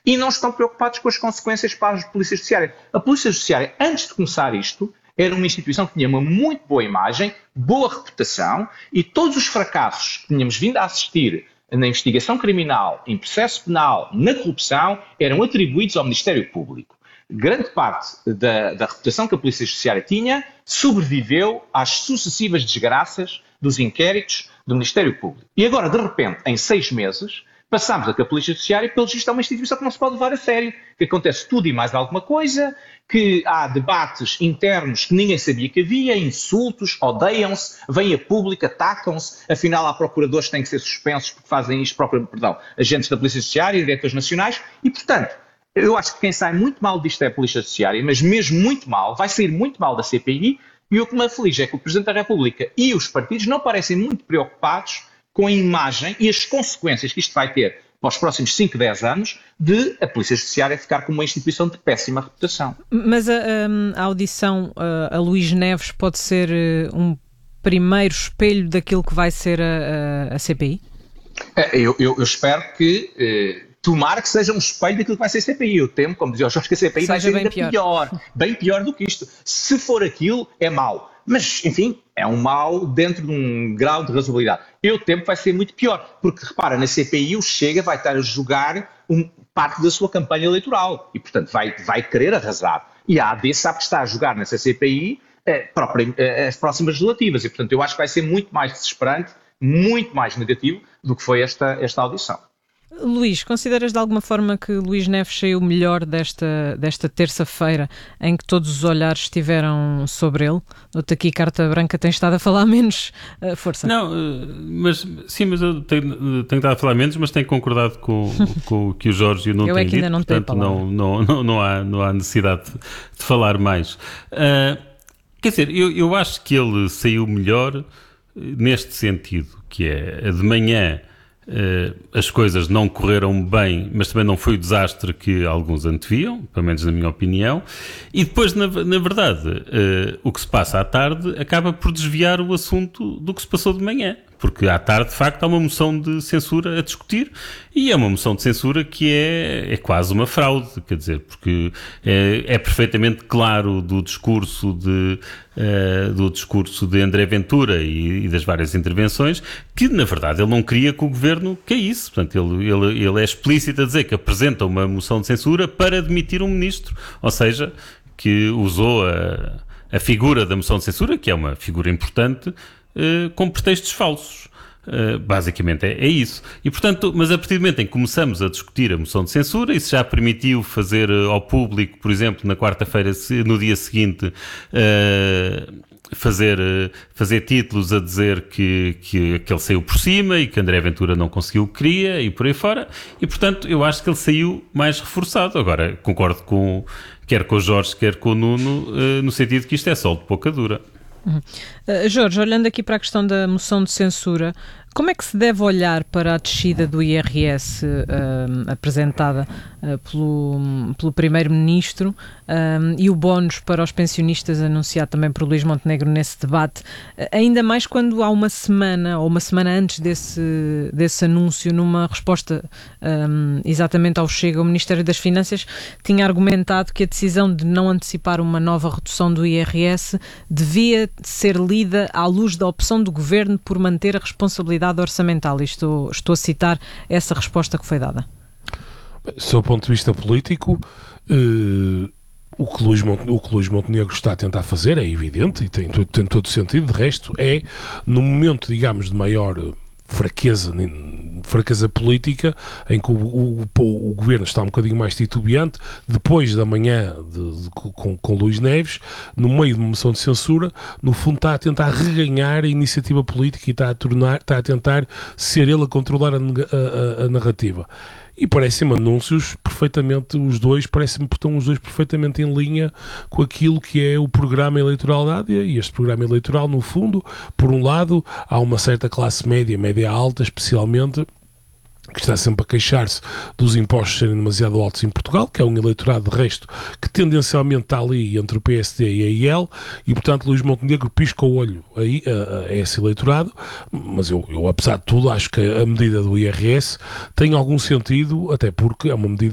e não estão preocupados com as consequências para a Polícia Judiciária. A Polícia Judiciária, antes de começar isto, era uma instituição que tinha uma muito boa imagem, boa reputação, e todos os fracassos que tínhamos vindo a assistir na investigação criminal, em processo penal, na corrupção, eram atribuídos ao Ministério Público. Grande parte da reputação que a Polícia Judiciária tinha sobreviveu às sucessivas desgraças dos inquéritos do Ministério Público. E agora, de repente, em 6 meses, passamos a que a Polícia Judiciária, pelo visto, é uma instituição que não se pode levar a sério, que acontece tudo e mais alguma coisa, que há debates internos que ninguém sabia que havia, insultos, odeiam-se, vêm a público, atacam-se, afinal há procuradores que têm que ser suspensos porque fazem isto, agentes da Polícia Judiciária, diretores nacionais, e portanto, eu acho que quem sai muito mal disto é a Polícia Judiciária, mas mesmo muito mal, vai sair muito mal da CPI, e o que me aflige é que o Presidente da República e os partidos não parecem muito preocupados com a imagem e as consequências que isto vai ter para os próximos 5, 10 anos de a Polícia Judiciária ficar como uma instituição de péssima reputação. Mas a audição a Luís Neves pode ser um primeiro espelho daquilo que vai ser a CPI? Eu espero que... Tomara que seja um espelho daquilo que vai ser a CPI. Eu temo, como dizia o Jorge, que a CPI vai ser ainda pior. Bem pior do que isto. Se for aquilo, é mau. Mas, enfim, é um mal dentro de um grau de razoabilidade. Eu temo que vai ser muito pior. Porque, repara, na CPI o Chega vai estar a jogar parte da sua campanha eleitoral. E, portanto, vai querer arrasar. E a AD sabe que está a jogar nessa CPI as próximas legislativas. E, portanto, eu acho que vai ser muito mais desesperante, muito mais negativo do que foi esta audição. Luís, consideras de alguma forma que Luís Neves saiu melhor desta terça-feira em que todos os olhares estiveram sobre ele? Noto aqui Carta Branca tem estado a falar menos. Força. Não, mas eu tenho estado a falar menos, mas tenho concordado com o que o Jorge e o Nuno têm dito. Não portanto, não há necessidade de falar mais. Quer dizer, eu acho que ele saiu melhor neste sentido, que é de manhã. As coisas não correram bem, mas também não foi o desastre que alguns anteviam, pelo menos na minha opinião, e depois, na verdade, o que se passa à tarde acaba por desviar o assunto do que se passou de manhã, porque à tarde, de facto, há uma moção de censura a discutir, e é uma moção de censura que é quase uma fraude, quer dizer, porque é perfeitamente claro do discurso de André Ventura e das várias intervenções, que na verdade ele não queria que o governo caísse. Portanto, ele é explícito a dizer que apresenta uma moção de censura para demitir um ministro, ou seja, que usou a figura da moção de censura, que é uma figura importante, com pretextos falsos. Basicamente é isso. E, portanto, mas a partir do momento em que começamos a discutir a moção de censura, isso já permitiu fazer ao público, por exemplo, na quarta-feira, no dia seguinte, fazer títulos a dizer que ele saiu por cima e que André Ventura não conseguiu o que queria e por aí fora. E, portanto, eu acho que ele saiu mais reforçado. Agora, concordo quer com o Jorge, quer com o Nuno, no sentido que isto é sol de pouca dura. Jorge, olhando aqui para a questão da moção de censura, como é que se deve olhar para a descida do IRS apresentada pelo Primeiro-Ministro e o bónus para os pensionistas anunciado também por Luís Montenegro nesse debate, ainda mais quando há uma semana ou uma semana antes desse anúncio, numa resposta exatamente ao Chega, o Ministério das Finanças tinha argumentado que a decisão de não antecipar uma nova redução do IRS devia ser lida à luz da opção do Governo por manter a responsabilidade orçamental. E estou a citar essa resposta que foi dada. Do ponto de vista político, o que Luís Montenegro está a tentar fazer é evidente e tem todo o sentido. De resto, é no momento, digamos, de maior fraqueza política, em que o governo está um bocadinho mais titubeante, depois da manhã com Luís Neves, no meio de uma moção de censura, no fundo está a tentar reganhar a iniciativa política e está a tentar ser ele a controlar a narrativa. E parecem-me anúncios perfeitamente, estão os dois perfeitamente em linha com aquilo que é o programa eleitoral da AD. E este programa eleitoral, no fundo, por um lado, há uma certa classe média alta, especialmente, que está sempre a queixar-se dos impostos serem demasiado altos em Portugal, que é um eleitorado de resto que tendencialmente está ali entre o PSD e a IEL, e portanto Luís Montenegro pisca o olho a esse eleitorado, mas eu apesar de tudo acho que a medida do IRS tem algum sentido, até porque é uma medida